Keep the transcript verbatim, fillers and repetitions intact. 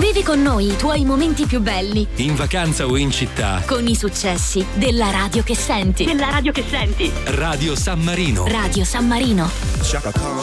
Vivi con noi i tuoi momenti più belli. In vacanza o in città. Con i successi della radio che senti. Della radio che senti. Radio San Marino. Radio San Marino. Chaka Khan.